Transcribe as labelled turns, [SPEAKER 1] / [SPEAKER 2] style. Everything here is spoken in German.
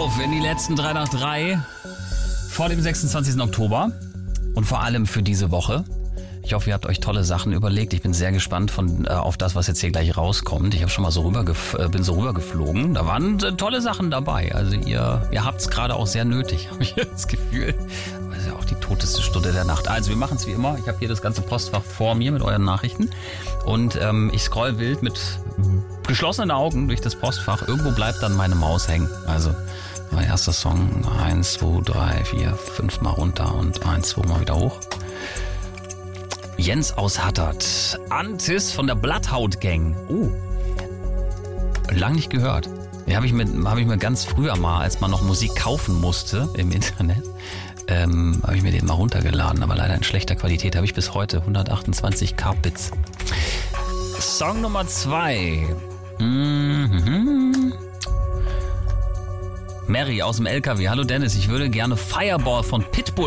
[SPEAKER 1] auf in die letzten 3 nach 3 vor dem 26. Oktober und vor allem für diese Woche. Ich hoffe, ihr habt euch tolle Sachen überlegt. Ich bin sehr gespannt auf das, was jetzt hier gleich rauskommt. Ich habe schon mal bin so rübergeflogen. Da waren tolle Sachen dabei. Also ihr habt es gerade auch sehr nötig, habe ich das Gefühl. Das ist ja auch die toteste Stunde der Nacht. Also wir machen es wie immer. Ich habe hier das ganze Postfach vor mir mit euren Nachrichten. Und ich scroll wild mit geschlossenen Augen durch das Postfach. Irgendwo bleibt dann meine Maus hängen. Also mein erster Song. 1, 2, 3, 4, 5 Mal runter und 1, 2 Mal wieder hoch. Jens aus Hattert. Antis von der Bloodhound Gang. Lang nicht gehört. Die habe ich mir ganz früher mal, als man noch Musik kaufen musste im Internet, habe ich mir den mal runtergeladen, aber leider in schlechter Qualität. Habe ich bis heute 128 Kbits. Song Nummer 2. Mary aus dem LKW. Hallo Dennis, ich würde gerne Fireball von Pitbull